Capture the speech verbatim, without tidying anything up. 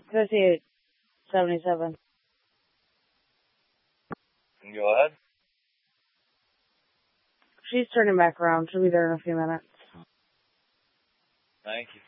fifty-eight seventy-seven. Go ahead. She's turning back around. She'll be there in a few minutes. Thank you.